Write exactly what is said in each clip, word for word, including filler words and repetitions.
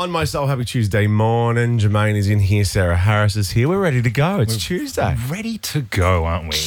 on my Soul Happy Tuesday morning. Jermaine is in here. Sarah Harris is here. We're ready to go. It's We're Tuesday. Ready to go, aren't we?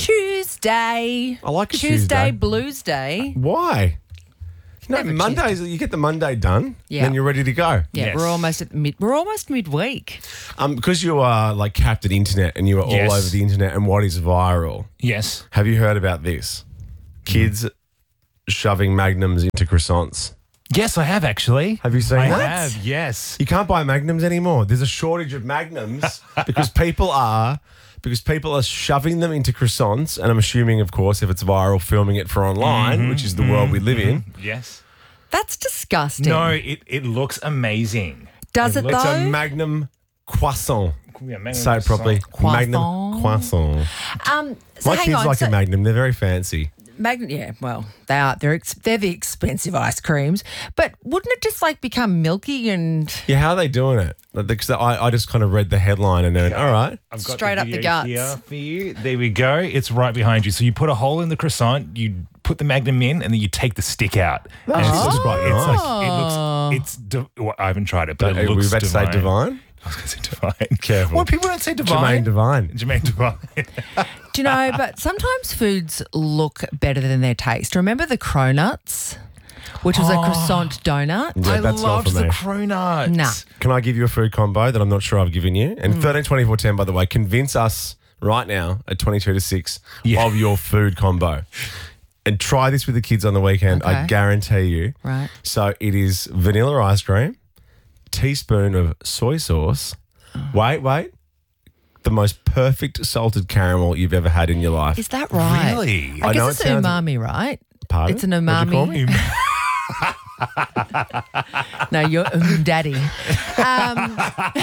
I Tuesday. like a Tuesday. Tuesday. Blues Day. Why? No, Never Mondays, you get the Monday done, Yeah. then you're ready to go. Yeah, Yes. we're almost at mid. We're almost midweek. Um, because you are like Captain Internet and you are Yes. all over the internet and what is viral. Yes. Have you heard about this? Kids shoving magnums into croissants. Yes, I have actually. Have you seen I that? have, yes. You can't buy magnums anymore. There's a shortage of magnums because people are because people are shoving them into croissants, and I'm assuming, of course, if it's viral, filming it for online, which is the world we live in. Yes. That's disgusting. No, it, it looks amazing. Does it, looks It's though? a magnum croissant. Yeah, Magnum Say it properly. Croissant. Magnum croissant. um, so My hang kids on. like so a magnum. They're very fancy. Magn- yeah, well, they are. They're ex- they're the expensive ice creams. But wouldn't it just like become milky and Yeah, how are they doing it? Because I, I just kind of read the headline and then, all right. I've got Straight up the video guts. here for you. There we go. It's right behind you. So you put a hole in the croissant, you put the Magnum in, and then you take the stick out. And it's That's just- quite it's nice. like, it looks, it's, di- well, I haven't tried it, but Are it we looks about to say divine? I was going to say divine. Careful. Well, people don't say Jermaine divine. Divine. Jermaine divine. do you know? But sometimes foods look better than their taste. Remember the cronuts, which was a croissant donut. Yeah, I that's not loved for the me. cronuts. Nah. Can I give you a food combo that I'm not sure I've given you? And Mm. thirteen twenty-four ten, by the way, convince us right now at twenty-two to six Yeah. of your food combo. And try this with the kids on the weekend. I Okay. guarantee you. Right. So it is vanilla ice cream, teaspoon of soy sauce. Wait, wait. The most perfect salted caramel you've ever had in your life. Is that right? Really? I, I know guess it it's sounds- umami, right? Pardon? It's an What'd you call umami. me? No, you're um, daddy. Um,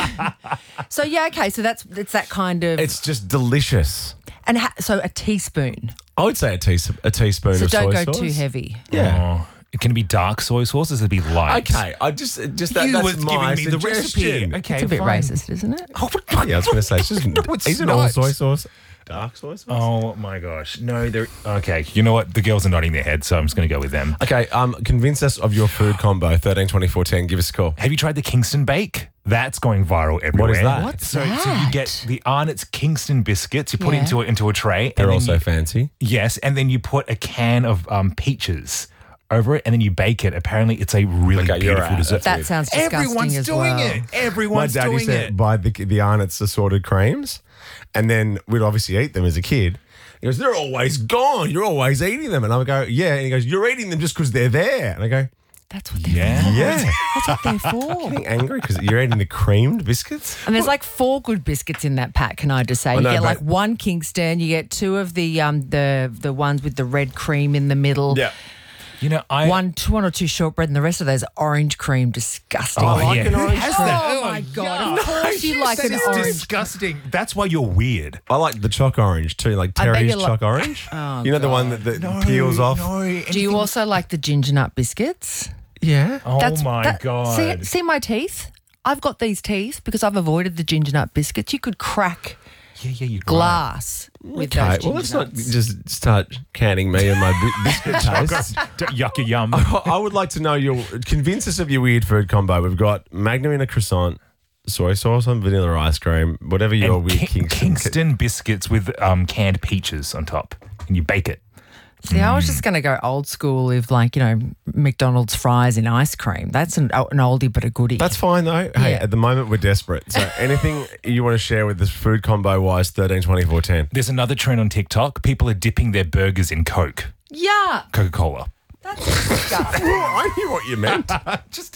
so yeah, okay. So that's it's that kind of. It's just delicious. and ha- so a teaspoon. I would say a, teas- a teaspoon So of don't soy go sauce. too heavy. Yeah. Oh, it can be dark soy sauce. Does it be light? Okay, I just just that, You that's was my giving me the recipe. suggestion. Okay, It's a bit fine. racist, isn't it? Oh, Yeah, I was going to say, it's just, No, it's is it all not. soy sauce? Dark soy sauce? Oh my gosh. No, they're okay. You know what? The girls are nodding their heads, so I'm just going to go with them. Okay, um, convince us of your food combo, thirteen twenty-four ten. Give us a call. Have you tried the Kingston Bake? That's going viral everywhere. What is that? What's so, so you that? get the Arnott's Kingston biscuits. You put Yeah. into a, into a tray. They're and then also you, fancy. yes, and then you put a can of um, peaches over it, and then you bake it. Apparently, it's a really Okay, you're beautiful right. dessert. That sounds disgusting Everyone's as doing well. it. My Everyone's daddy doing said it. buy the, the Arnott's assorted creams, and then we'd obviously eat them as a kid. He goes, they're always gone. You're always eating them. And I would go, yeah. And he goes, you're eating them just because they're there. And I go, That's what they're Yeah. for. yeah. That's what they're for. Getting angry because you're eating the creamed biscuits. And there's like four good biscuits in that pack. Can I just say? You know, get but- like one Kingston. You get two of the um the the ones with the red cream in the middle. You know, I One, two, one or two shortbread, and the rest of those orange cream. Disgusting. Oh, I like an Who orange has cream. that? Oh, my God. Of course you like That an is orange. disgusting. That's why you're weird. I like the choc orange too, like I bet Terry's you li- choc orange. Oh, you know the one that, that peels off? No, Do you anything- also like the ginger nut biscuits? Yeah. Oh That's, my that- god! See, see my teeth? I've got these teeth because I've avoided the ginger nut biscuits. You could crack yeah, yeah, you glass with Okay, those well, ginger let's nuts. not just start canning me and my bi- biscuit taste. Yucca yum. I would like to know your convince us of your weird food combo. We've got Magnum in a croissant, soy sauce on vanilla ice cream, whatever your And weird Ki- Kingston. Kingston biscuits with um, canned peaches on top, and you bake it. See, I was just going to go old school with like, you know, McDonald's fries in ice cream. That's an, an oldie but a goodie. That's fine though. Hey, Yeah. at the moment we're desperate. So anything you want to share with this food combo wise, thirteen twenty-four ten. There's another trend on TikTok. People are dipping their burgers in Coke, yeah. Coca-Cola. That's disgusting. I knew what you meant. Just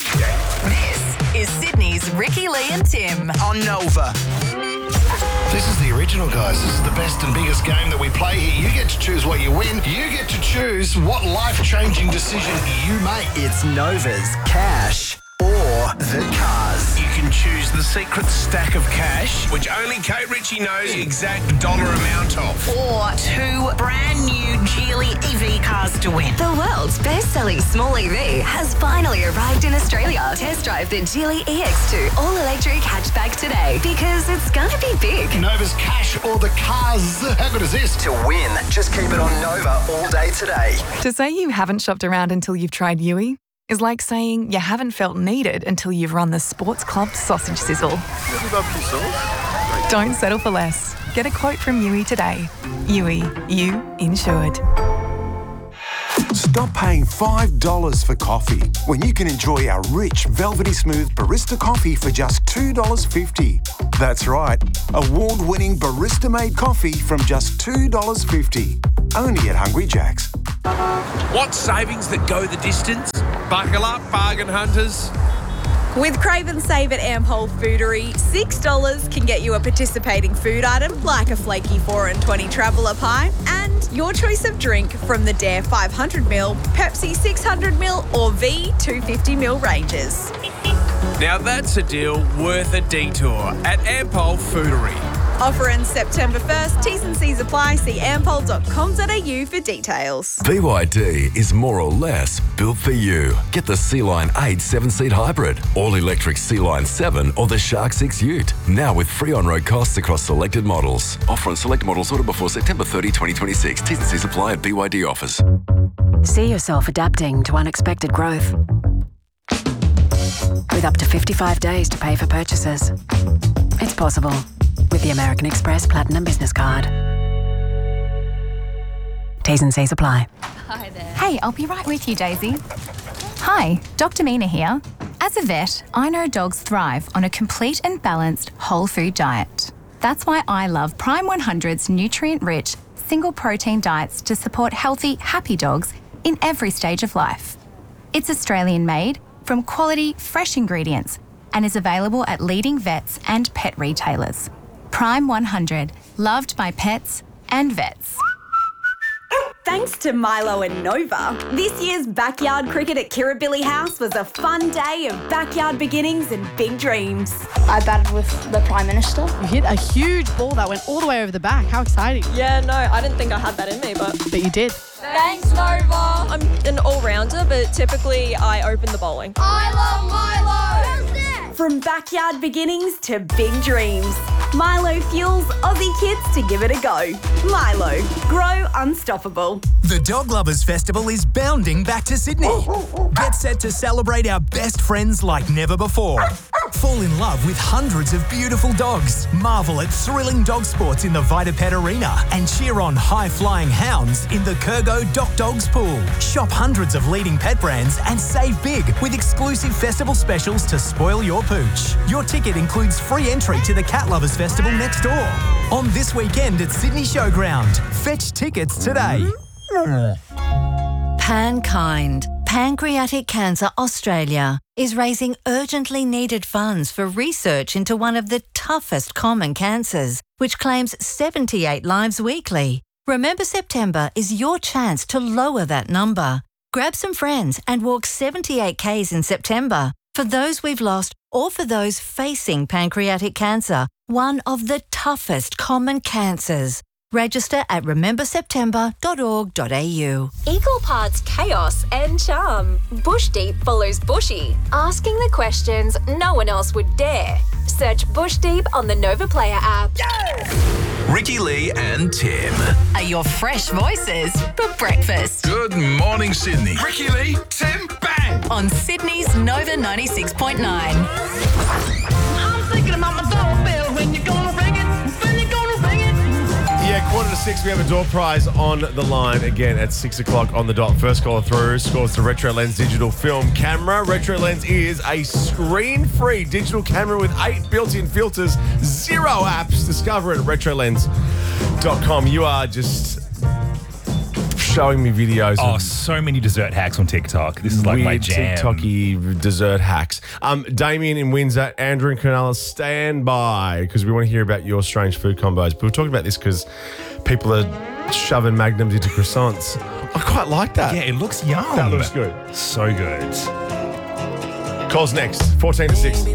This is Sydney's Ricky Lee and Tim. on Nova. This is the original, guys. This is the best and biggest game that we play here. You get to choose what you win. You get to choose what life-changing decision you make. It's Nova's Cash or the Cars. You can choose the secret stack of cash, which only Kate Ritchie knows the exact dollar amount of. Or two brand new Geely E V cars to win. The world's best-selling small E V has finally arrived in Australia. Test drive the Geely E X two all-electric hatchback today because it's gonna be big. Nova's cash or the cars. How good is this? To win, just keep it on Nova all day today. To say you haven't shopped around until you've tried Yui is like saying you haven't felt needed until you've run the Sports Club sausage sizzle. Don't settle for less. Get a quote from Yui today. Yui, you insured. Stop paying five dollars for coffee when you can enjoy our rich, velvety smooth barista coffee for just two dollars fifty. That's right, award-winning barista-made coffee from just two dollars fifty. Only at Hungry Jack's. Want savings that go the distance? Buckle up, bargain hunters. With Crave and Save at Ampol Foodery, six dollars can get you a participating food item like a flaky four and twenty traveller pie and your choice of drink from the Dare five hundred mil, Pepsi six hundred mil or V two hundred fifty mil ranges. Now that's a deal worth a detour at Ampol Foodery. Offer ends September first. T's and C's apply. See ampol dot com dot a u for details. B Y D is more or less built for you. Get the Sea-Line eight seven-seat hybrid, all-electric Sea-Line seven or the Shark six Ute. Now with free on-road costs across selected models. Offer on select models ordered before September thirtieth, twenty twenty-six. T's and C's apply at B Y D offers. See yourself adapting to unexpected growth. With up to fifty-five days to pay for purchases. It's possible with the American Express Platinum Business Card. T's and C's apply. Hi there. Hey, I'll be right with you, Daisy. Hi, Doctor Mina here. As a vet, I know dogs thrive on a complete and balanced whole food diet. That's why I love Prime one hundred's nutrient-rich, single-protein diets to support healthy, happy dogs in every stage of life. It's Australian-made, from quality, fresh ingredients, and is available at leading vets and pet retailers. Prime one hundred, loved by pets and vets. Thanks to Milo and Nova, this year's backyard cricket at Kirribilli House was a fun day of backyard beginnings and big dreams. I batted with the Prime Minister. You hit a huge ball that went all the way over the back. How exciting. Yeah, no, I didn't think I had that in me, but... But you did. Thanks, Nova. I'm an all-rounder, but typically I open the bowling. I love Milo! From backyard beginnings to big dreams, Milo fuels Aussie kids to give it a go. Milo, grow unstoppable. The Dog Lovers Festival is bounding back to Sydney. Get set to celebrate our best friends like never before. Fall in love with hundreds of beautiful dogs. Marvel at thrilling dog sports in the Vitapet Arena and cheer on high-flying hounds in the Kurgo Doc Dogs Pool. Shop hundreds of leading pet brands and save big with exclusive festival specials to spoil your pooch. Your ticket includes free entry to the Cat Lovers Festival next door. On this weekend at Sydney Showground. Fetch tickets today. Pankind, Pancreatic Cancer Australia, is raising urgently needed funds for research into one of the toughest common cancers, which claims seventy-eight lives weekly. Remember September is your chance to lower that number. Grab some friends and walk seventy-eight kays in September for those we've lost or for those facing pancreatic cancer, one of the toughest common cancers. Register at remember september dot org dot a u. Equal parts chaos and charm. Bush Deep follows Bushy, asking the questions no one else would dare. Search Bush Deep on the Nova Player app. Ricky Lee and Tim Are your fresh voices for breakfast. Good morning, Sydney. Ricky Lee, Tim, bang! On Sydney's Nova ninety-six point nine. I'm thinking about my doorbell. When you gonna ring it? When you gonna ring it? Yeah, quarter to six, we have a door prize on the line again at six o'clock on the dot. First caller through scores the Retro Lens digital film camera. Retro Lens is a screen-free digital camera with eight built-in filters, zero apps. Discover it at retro lens dot com. You are just showing me videos Oh, of so many dessert hacks on TikTok. This is like my weird jam. TikTok-y dessert hacks. Um, Damien in Windsor, Andrew in Cronulla, stand by because we want to hear about your strange food combos. But we're talking about this because people are shoving magnums into croissants. I quite like that. Yeah, it looks yum. That looks good. So good. Calls next, fourteen to six.